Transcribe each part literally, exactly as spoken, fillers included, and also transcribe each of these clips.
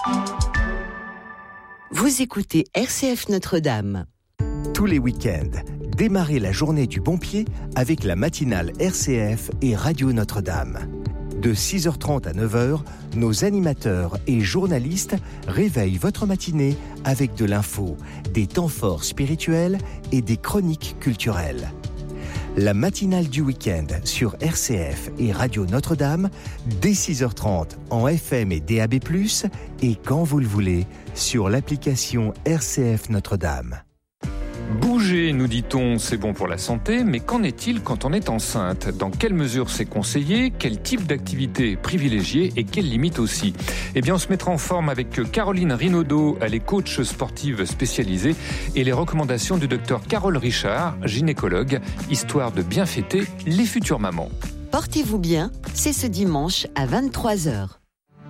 Vous écoutez R C F Notre-Dame. Tous les week-ends, démarrez la journée du bon pied avec la matinale R C F et Radio Notre-Dame. De six heures trente à neuf heures, nos animateurs et journalistes réveillent votre matinée avec de l'info, des temps forts spirituels et des chroniques culturelles. La matinale du week-end sur R C F et Radio Notre-Dame, dès six heures trente en F M et D A B plus, et quand vous le voulez, sur l'application R C F Notre-Dame. Bouger, nous dit-on, c'est bon pour la santé, mais qu'en est-il quand on est enceinte ? Dans quelle mesure c'est conseillé ? Quel type d'activité privilégiée et quelles limites aussi ? Eh bien, on se mettra en forme avec Caroline Rinaudot, elle est coach sportive spécialisée, et les recommandations du docteur Carole Richard, gynécologue, histoire de bien fêter les futures mamans. Portez-vous bien, c'est ce dimanche à vingt-trois heures.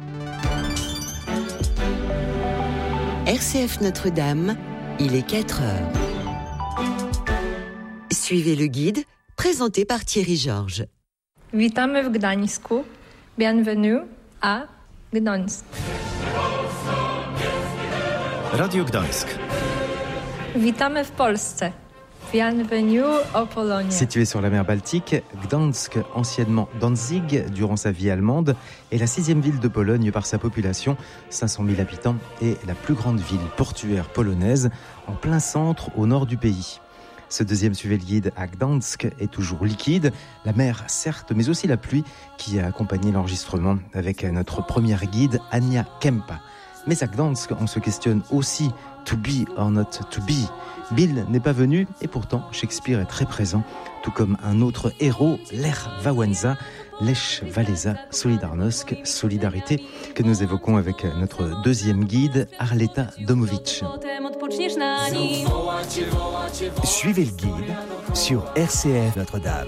R C F Notre-Dame, il est quatre heures. Suivez le guide, présenté par Thierry Georges. Witamy w Gdańsku. Bienvenue à Gdańsk. Radio Gdańsk. Witamy w Polsce. Bienvenue au Pologne. Située sur la mer Baltique, Gdańsk, anciennement Danzig durant sa vie allemande, est la sixième ville de Pologne par sa population, cinq cent mille habitants, et la plus grande ville portuaire polonaise, en plein centre au nord du pays. Ce deuxième suivez le guide à Gdańsk est toujours liquide, la mer certes, mais aussi la pluie qui a accompagné l'enregistrement avec notre première guide Ania Kempa. Mais à Gdańsk, on se questionne aussi to be or not to be. Bill n'est pas venu et pourtant Shakespeare est très présent, tout comme un autre héros, Lech Wałęsa, Lech Wałęsa Solidarność, Solidarité, que nous évoquons avec notre deuxième guide, Arleta Domowicz. Suivez le guide sur R C F Notre-Dame.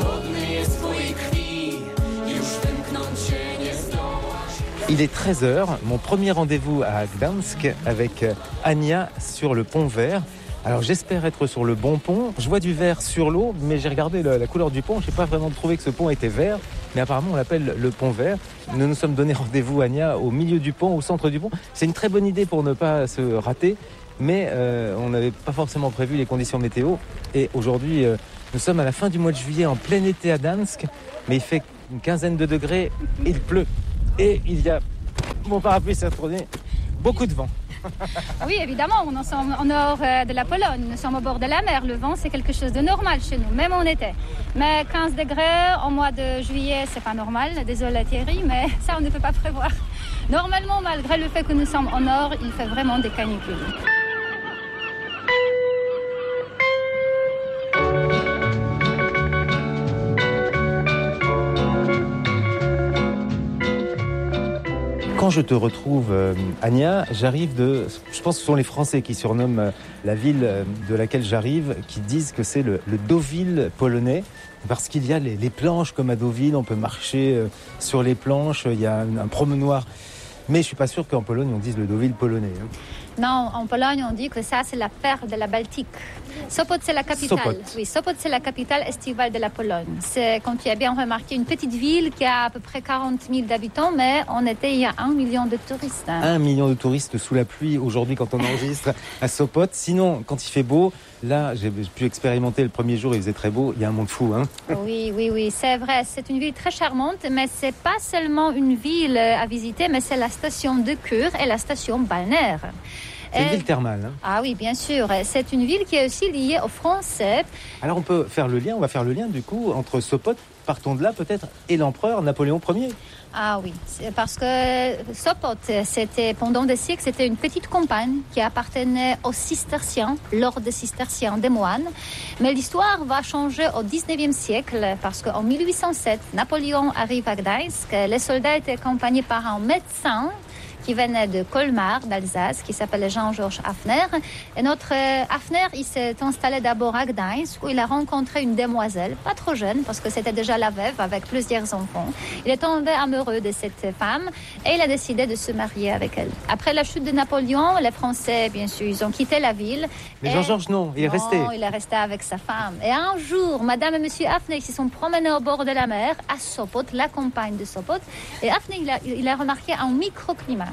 Il est treize heures, mon premier rendez-vous à Gdańsk avec Ania sur le pont vert. Alors j'espère être sur le bon pont. Je vois du vert sur l'eau, mais j'ai regardé la, la couleur du pont. Je n'ai pas vraiment trouvé que ce pont était vert, mais apparemment on l'appelle le pont vert. Nous nous sommes donné rendez-vous, Ania, au milieu du pont, au centre du pont. C'est une très bonne idée pour ne pas se rater, mais euh, on n'avait pas forcément prévu les conditions météo. Et aujourd'hui, euh, nous sommes à la fin du mois de juillet, en plein été à Gdańsk, mais il fait une quinzaine de degrés, et il pleut. Et il y a, mon parapluie s'est retourné, beaucoup de vent. Oui, évidemment, on sommes au nord de la Pologne, nous sommes au bord de la mer. Le vent, c'est quelque chose de normal chez nous, même en été. Mais quinze degrés au mois de juillet, c'est pas normal. Désolé Thierry, mais ça, on ne peut pas prévoir. Normalement, malgré le fait que nous sommes au nord, il fait vraiment des canicules. Quand je te retrouve, euh, Ania, j'arrive de... Je pense que ce sont les Français qui surnomment euh, la ville euh, de laquelle j'arrive, qui disent que c'est le, le Deauville polonais, parce qu'il y a les, les planches comme à Deauville, on peut marcher euh, sur les planches, il y a un, un promenoir. Mais je ne suis pas sûr qu'en Pologne, on dise le Deauville polonais. Hein. Non, en Pologne, on dit que ça, c'est la perle de la Baltique. Sopot, c'est la capitale. Sopot. Oui, Sopot, c'est la capitale estivale de la Pologne. C'est, comme tu as bien remarqué, une petite ville qui a à peu près quarante mille habitants, mais on était, il y a un million de touristes. Hein. Un million de touristes sous la pluie aujourd'hui quand on enregistre à Sopot. Sinon, quand il fait beau, là, j'ai pu expérimenter le premier jour, il faisait très beau. Il y a un monde fou, hein. Oui, oui, oui, c'est vrai. C'est une ville très charmante, mais c'est pas seulement une ville à visiter, mais c'est la station de Kure et la station balnéaire. C'est une ville thermale. Hein. Ah oui, bien sûr. C'est une ville qui est aussi liée aux Français. Alors on peut faire le lien, on va faire le lien du coup entre Sopot, partons de là peut-être, et l'empereur Napoléon Ier. Ah oui, c'est parce que Sopot, c'était, pendant des siècles, c'était une petite campagne qui appartenait aux cisterciens, l'ordre cistercien des moines. Mais l'histoire va changer au dix-neuvième siècle parce qu'en mille huit cent sept, Napoléon arrive à Gdańsk. Les soldats étaient accompagnés par un médecin qui venait de Colmar, d'Alsace, qui s'appelait Jean-Georges Hafner. Et notre euh, Hafner, il s'est installé d'abord à Gdańsk, où il a rencontré une demoiselle, pas trop jeune, parce que c'était déjà la veuve, avec plusieurs enfants. Il est tombé amoureux de cette femme, et il a décidé de se marier avec elle. Après la chute de Napoléon, les Français, bien sûr, ils ont quitté la ville. Mais Jean-Georges, non, il est non, resté. Non, il est resté avec sa femme. Et un jour, madame et monsieur Hafner, ils se sont promenés au bord de la mer, à Sopot, la campagne de Sopot, et Hafner, il a, il a remarqué un microclimat.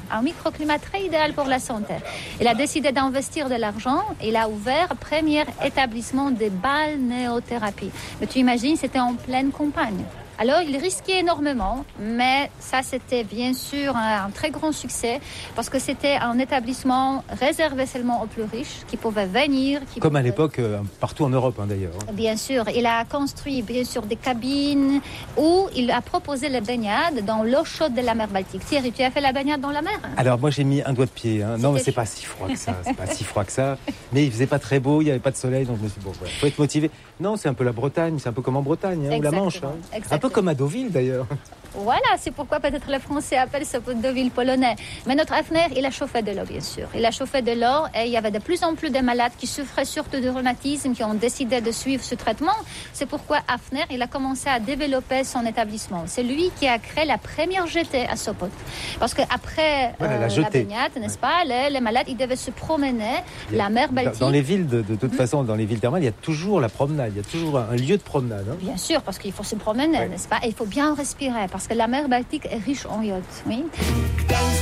un microclimat très idéal pour la santé. Il a décidé d'investir de l'argent. Il a ouvert le premier établissement de balnéothérapie. Mais tu imagines, c'était en pleine campagne. Alors, il risquait énormément, mais ça, c'était bien sûr un, un très grand succès parce que c'était un établissement réservé seulement aux plus riches qui pouvaient venir. Qui Comme pouvaient... à l'époque, euh, partout en Europe hein, d'ailleurs. Bien sûr, il a construit bien sûr des cabines où il a proposé les baignades dans l'eau chaude de la mer Baltique. Thierry, tu as fait la baignade dans la mer? Alors moi j'ai mis un doigt de pied. Hein. Non mais c'est chaud. pas si froid que ça. C'est pas si froid que ça. Mais il faisait pas très beau, il y avait pas de soleil, donc je me suis dit, bon, ouais, faut être motivé. Non, c'est un peu la Bretagne, c'est un peu comme en Bretagne hein, ou la Manche. Hein. Un peu comme à Deauville d'ailleurs. Voilà, c'est pourquoi peut-être les Français appellent ce Deauville polonais. Mais notre Hafner, il a chauffé de l'eau, bien sûr. Il a chauffé de l'eau et il y avait de plus en plus de malades qui souffraient surtout de rhumatisme, qui ont décidé de suivre ce traitement. C'est pourquoi Hafner, il a commencé à développer son établissement. C'est lui qui a créé la première jetée à Sopot. Parce qu'après voilà, euh, la, la baignade, n'est-ce pas, les, les malades, ils devaient se promener a, la mer Baltique. Dans les villes, de, de toute mmh. façon, dans les villes thermales, il y a toujours la promenade. Il y a toujours un, un lieu de promenade. Hein. Bien sûr, parce qu'il faut se promener, ouais. n'est-ce pas? Et il faut bien respirer, parce que la mer Baltique est riche en iode. Oui.